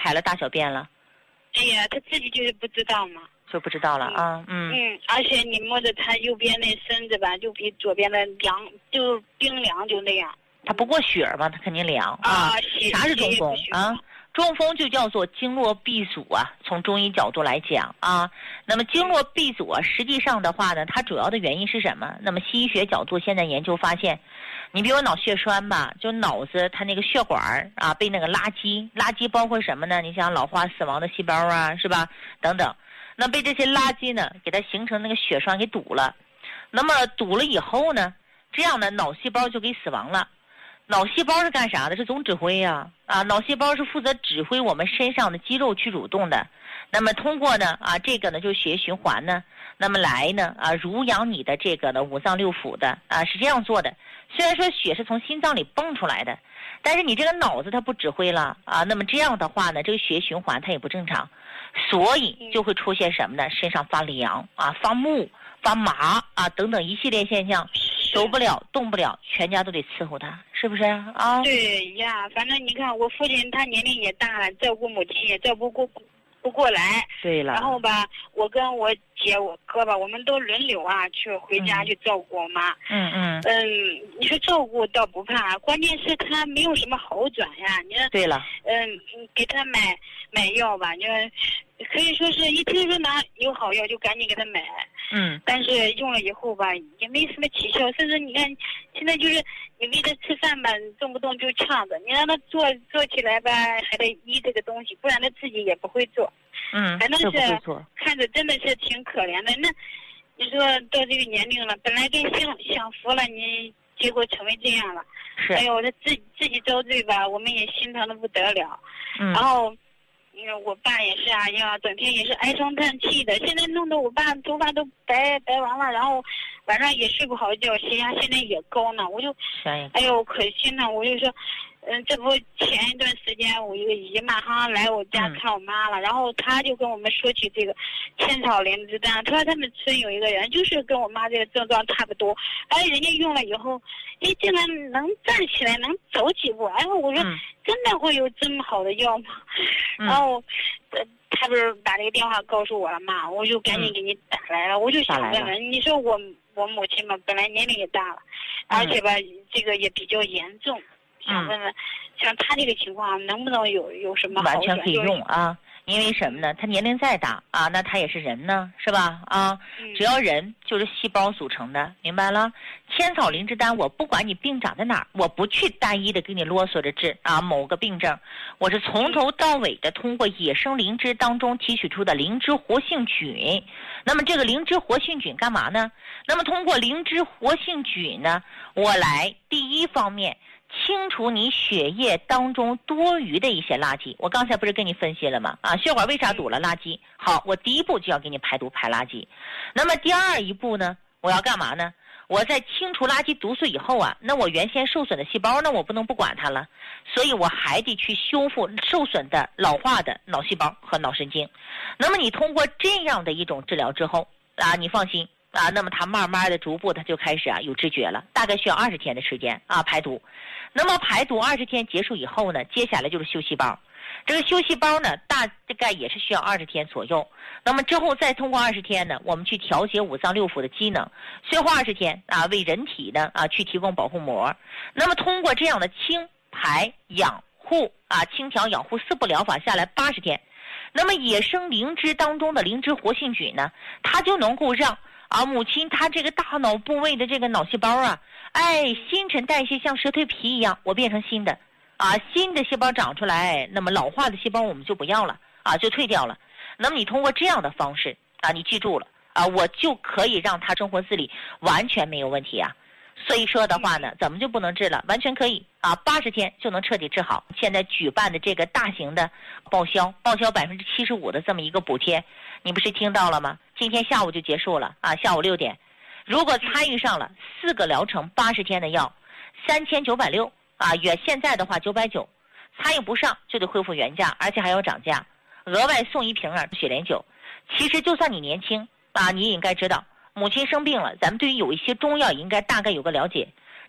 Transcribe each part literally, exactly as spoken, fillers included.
排了大小便了？ 哎呀，他自己就是不知道嘛。 就不知道了啊，嗯嗯，而且你摸着他右边那身子吧，就比左边的凉，就冰凉，就那样。 他不过血嘛，他肯定凉啊。啥是中风啊？中风就叫做经络闭阻啊，从中医角度来讲啊。那么经络闭阻啊，实际上的话呢，它主要的原因是什么？那么西医学角度现在研究发现，你比如脑血栓吧，就脑子它那个血管啊被那个垃圾，垃圾包括什么呢？你想老化死亡的细胞啊，是吧？等等。那被这些垃圾呢，给它形成那个血栓给堵了，那么堵了以后呢，这样呢，脑细胞就给死亡了。脑细胞是干啥的？是总指挥呀，啊，脑细胞是负责指挥我们身上的肌肉去蠕动的。那么通过呢，啊，这个呢就是血液循环呢，那么来呢，啊，濡养你的这个呢五脏六腑的，啊，是这样做的。虽然说血是从心脏里蹦出来的，但是你这个脑子它不指挥了啊，那么这样的话呢，这个血液循环它也不正常。所以就会出现什么呢？身上发凉啊，发木、发麻啊等等一系列现象，走不了、动不了，全家都得伺候他，是不是啊？ 对呀，反正你看，我父亲他年龄也大了，照顾母亲也照顾过不过来。 对了。 然后吧，我跟我姐、我哥吧，我们都轮流啊去回家去照顾我妈。 嗯嗯。 嗯，你说照顾倒不怕，关键是他没有什么好转呀。你说。 对了。 嗯，给他买买药吧，你说。可以说是一听说哪有好药就赶紧给他买， 嗯， 但是用了以后吧也没什么起效，甚至你看现在就是你喂他吃饭吧，动不动就呛着，你让他坐坐起来吧，还得依这个东西，不然他自己也不会做， 嗯， 反正是看着真的是挺可怜的。那你说到这个年龄了，本来该享享福了，你结果成为这样了， 是， 哎呦，他自己自己遭罪吧，我们也心疼的不得了， 嗯， 然后。因为我爸也是啊，呀，整天也是唉声叹气的。现在弄得我爸头发都白白完了，然后晚上也睡不好觉，血压现在也高呢。我就，哎呦，可心疼。我就说，嗯，这不前一段时间我一个姨妈哈来我家看我妈了，嗯、然后他就跟我们说起这个千草灵芝丹，他说他们村有一个人就是跟我妈这个症状差不多，哎，人家用了以后，哎，竟然能站起来，能走几步。哎，我说。嗯真的会有这么好的药吗？ 嗯、 然后，呃，他不是打这个电话告诉我了嘛，我就赶紧给你打来了。嗯、我就想问问，你说我我母亲嘛，本来年龄也大了， 嗯、 而且吧，这个也比较严重，想问问，像他这个情况能不能有有什么好转？ 完全可以用啊。因为什么呢？他年龄再大啊，那他也是人呢，是吧？啊，只要人就是细胞组成的，明白了？千草灵芝丹，我不管你病长在哪儿，我不去单一的给你啰嗦着治啊某个病症，我是从头到尾的通过野生灵芝当中提取出的灵芝活性菌。那么这个灵芝活性菌干嘛呢？那么通过灵芝活性菌呢，我来第一方面。清除你血液当中多余的一些垃圾，我刚才不是跟你分析了吗？啊，血管为啥堵了？垃圾。好，我第一步就要给你排毒排垃圾。那么第二一步呢，我要干嘛呢？我在清除垃圾毒素以后啊，那我原先受损的细胞呢，我不能不管它了，所以我还得去修复受损的老化的脑细胞和脑神经。那么你通过这样的一种治疗之后啊，你放心。啊，那么它慢慢的、逐步它就开始啊有知觉了，大概需要二十天的时间啊排毒。那么排毒二十天结束以后呢，接下来就是修细胞。这个修细胞呢，大概也是需要二十天左右。那么之后再通过二十天呢，我们去调节五脏六腑的机能，最后二十天啊为人体呢啊去提供保护膜。那么通过这样的清排养护啊清调养护四步疗法下来八十天，那么野生灵芝当中的灵芝活性菌呢，它就能够让啊，母亲她这个大脑部位的这个脑细胞啊，哎，新陈代谢像蛇蜕皮一样，我变成新的，啊，新的细胞长出来，那么老化的细胞我们就不要了，啊，就退掉了。那么你通过这样的方式啊，你记住了啊，我就可以让他生活自理完全没有问题啊。所以说的话呢，怎么就不能治了？完全可以啊，八十天就能彻底治好。现在举办的这个大型的报销，报销百分之七十五的这么一个补贴，你不是听到了吗？今天下午就结束了啊，下午六点。如果参与上了四个疗程八十天的药，三千九百六啊，原现在的话九百九，参与不上就得恢复原价，而且还要涨价，额外送一瓶啊雪莲酒。其实就算你年轻啊，你也应该知道。母亲生病了，咱们对于有一些中药也应该大概有个了解。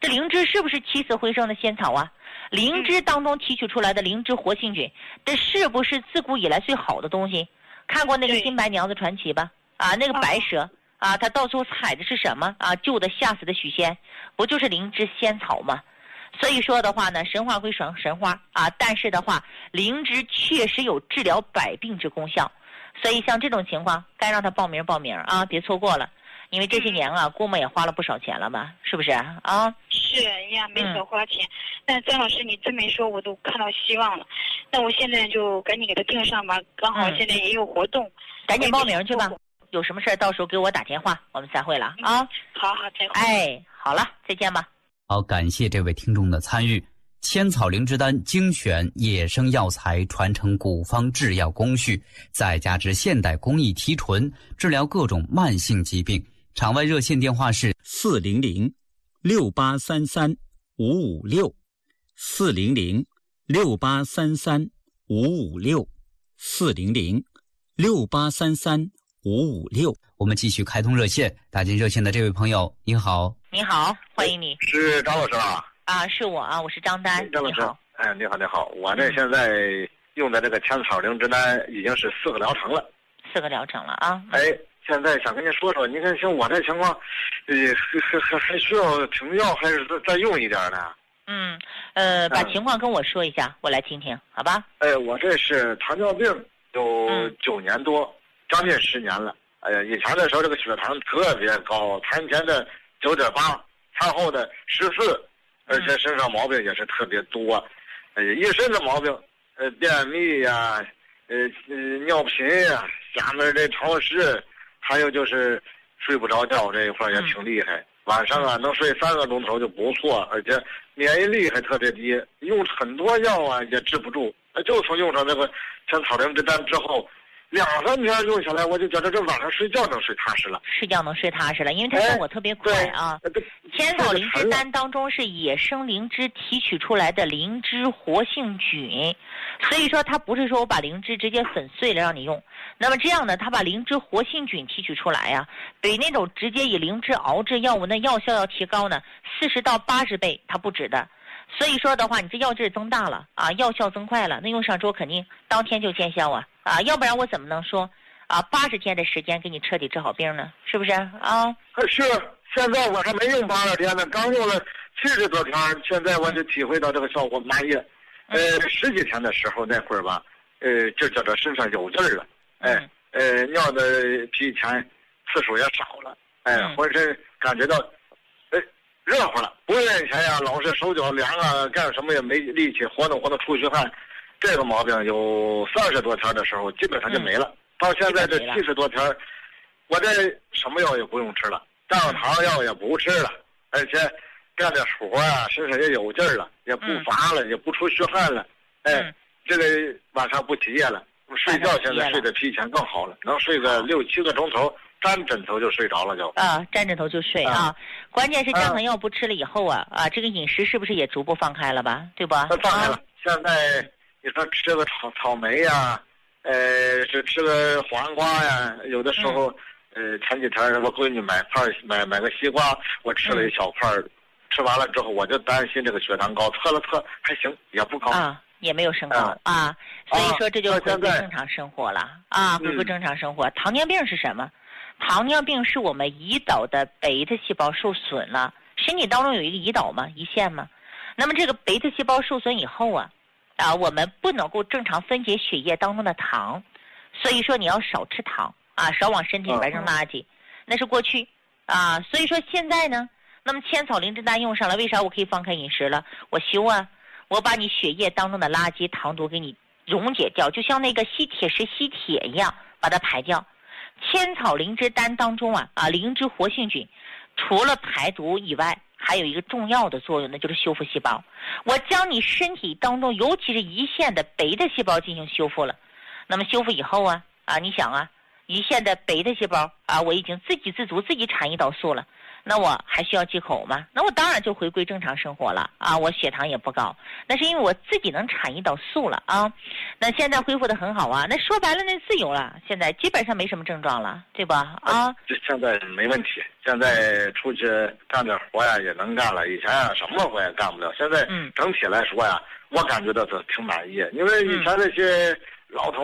这灵芝是不是起死回生的仙草啊？灵芝当中提取出来的灵芝活性菌，这是不是自古以来最好的东西？看过那个《新白娘子传奇》吧？啊，那个白蛇啊，它到处采的是什么啊？救的吓死的许仙，不就是灵芝仙草吗？所以说的话呢，神话归神神话啊，但是的话，灵芝确实有治疗百病之功效。所以像这种情况，该让他报名报名啊，别错过了。因为这些年啊，估摸也花了不少钱了吧？是不是啊？ 是呀，没少花钱。嗯、但张老师，你这么一说，我都看到希望了。那我现在就赶紧给他订上吧，刚好现在也有活动， 嗯、赶紧报名去吧。有什么事到时候给我打电话，我们散会了啊。 嗯、好好再会。 哎，好了，再见吧。 好，感谢这位听众的参与。千草灵芝丹精选野生药材，传承古方制药工序，再加之现代工艺提纯，治疗各种慢性疾病。场外热线电话是四零零六八三三五五六，四零零六八三三五五六，四零零六八三三五五六。 我们继续开通热线，打进热线的这位朋友，你好。 你好，欢迎你。 是张老师吧？ 啊，是我啊，我是张丹。 张老师，哎，你好，你好，我这现在用的这个千草灵芝丹已经是四个疗程了。 四个疗程了啊？ 哎。现在想跟您说说，您看像我这情况，呃，还还还需要停药，还是再再用一点呢？ 嗯，呃，把情况跟我说一下，嗯、我来听听，好吧？ 哎，我这是糖尿病，有九年多，嗯、将近十年了。哎呀，以前的时候这个血糖特别高，餐前的九点八，餐后的十四，而且身上毛病也是特别多，哎呀，一身的毛病，呃，便秘呀，呃，呃尿频呀，下面这潮湿。还有就是睡不着觉这一块也挺厉害，嗯、晚上啊能睡三个钟头就不错，而且免疫力还特别低，用很多药啊也治不住。就从用上那个千草灵芝丹之后，两三天用下来，我就觉得这晚上睡觉能睡踏实了， 睡觉能睡踏实了，因为它效果特别快啊。 哎、 千草灵芝丹当中是野生灵芝提取出来的灵芝活性菌，所以说它不是说我把灵芝直接粉碎了让你用。那么这样呢，他把灵芝活性菌提取出来呀、啊，比那种直接以灵芝熬制药物那药效要提高呢，四十到八十倍，它不止的。所以说的话，你这药质增大了啊，药效增快了，那用上之后肯定当天就见效啊啊，要不然我怎么能说啊八十天的时间给你彻底治好病呢？是不是啊？ 是，现在我还没用八十天呢，刚用了七十多天，现在我就体会到这个效果满意。呃，十几天的时候那会儿吧，呃，就觉得身上有劲儿了。哎，呃，尿的比以前次数也少了，哎， 嗯、 浑身感觉到，哎，热乎了。不像以前呀，老是手脚凉啊，干什么也没力气，活动活动出虚汗。这个毛病有三十多天的时候，基本上就没了。嗯、到现在这七十多天，我这什么药也不用吃了，降糖药也不吃了，而且干点活啊，身上也有劲儿了，也不乏了，嗯、也不出虚汗了。哎， 嗯、 这个晚上不起夜了。睡觉现在睡得比以前更好了，能睡个六七个钟头，沾枕头就睡着了就。 啊，沾枕头就睡啊！啊关键是降糖药不吃了以后啊啊，这个饮食是不是也逐步放开了吧？对吧？ 放开了。啊、现在你说吃个草草莓呀，呃，是吃个黄瓜呀，有的时候，嗯、呃，前几天我闺女买块买买个西瓜，我吃了一小块，嗯、吃完了之后我就担心这个血糖高，测了测还行，也不高。 啊也没有升高、嗯、啊，所以说这就回归正常生活了啊，回归正常生活。糖尿病是什么？糖尿病是我们胰岛的贝塔细胞受损了，身体当中有一个胰岛嘛，胰腺嘛。那么这个贝塔细胞受损以后啊，啊，我们不能够正常分解血液当中的糖，所以说你要少吃糖啊，少往身体里边扔垃圾，嗯、那是过去啊。所以说现在呢，那么千草灵芝丹用上了，为啥我可以放开饮食了？我修啊。我把你血液当中的垃圾糖毒给你溶解掉，就像那个吸铁石吸铁一样，把它排掉。千草灵芝丹当中啊啊，灵芝活性菌除了排毒以外，还有一个重要的作用，那就是修复细胞。我将你身体当中，尤其是胰腺的贝塔细胞进行修复了。那么修复以后啊啊，你想啊，胰腺的贝塔细胞啊，我已经自给自足，自己产胰岛素了。 那我还需要忌口吗？那我当然就回归正常生活了啊！我血糖也不高，那是因为我自己能产胰岛素了啊。那现在恢复的很好啊，那说白了那自由了，现在基本上没什么症状了，对吧？啊， 这现在没问题，现在出去干点活呀也能干了，以前呀什么活也干不了，现在整体来说呀，我感觉到是挺满意，因为以前那些老头